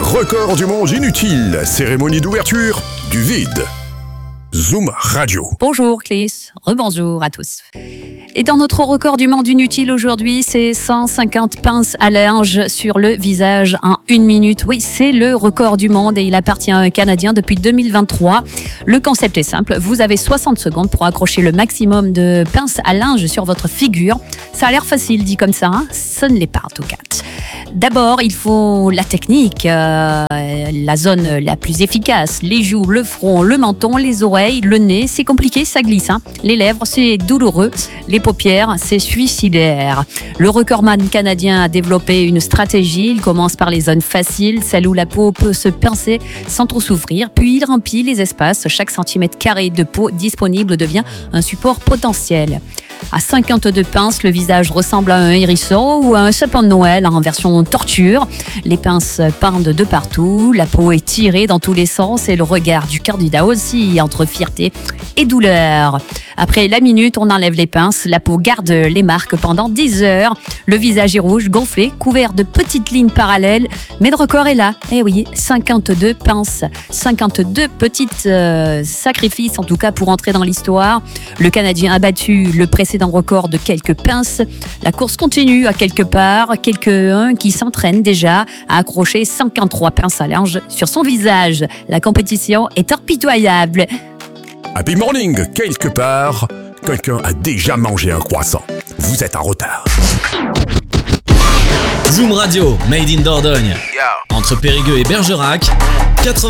Record du monde inutile, cérémonie d'ouverture du vide. Zoom Radio. Bonjour Clés, rebonjour à tous. Et dans notre record du monde inutile aujourd'hui, c'est 150 pinces à linge sur le visage en 1 minute. Oui, c'est le record du monde et il appartient à un Canadien depuis 2023. Le concept est simple, vous avez 60 secondes pour accrocher le maximum de pinces à linge sur votre figure. Ça a l'air facile dit comme ça, hein, ça ne l'est pas en tout cas. D'abord, il faut la technique, la zone la plus efficace, les joues, le front, le menton, les oreilles, le nez, c'est compliqué, ça glisse. Hein. Les lèvres, c'est douloureux, les paupières, c'est suicidaire. Le recordman canadien a développé une stratégie, il commence par les zones faciles, celles où la peau peut se pincer sans trop souffrir, puis il remplit les espaces, chaque centimètre carré de peau disponible devient un support potentiel. À 52 pinces, le visage ressemble à un hérisson ou à un sapin de Noël en version torture. Les pinces pendent de partout, la peau est tirée dans tous les sens et le regard du candidat aussi entre fierté et douleur. Après la minute, on enlève les pinces, la peau garde les marques pendant 10 heures. Le visage est rouge, gonflé, couvert de petites lignes parallèles, mais le record est là. Eh oui, 52 pinces, 52 petites sacrifices en tout cas pour entrer dans l'histoire. Le Canadien a battu le précédent record de quelques pinces. La course continue à quelque part, quelqu'un qui s'entraîne déjà à accrocher 53 pinces à linge sur son visage. La compétition est impitoyable. Happy morning, quelque part, quelqu'un a déjà mangé un croissant. Vous êtes en retard. Zoom Radio, made in Dordogne. Entre Périgueux et Bergerac, 80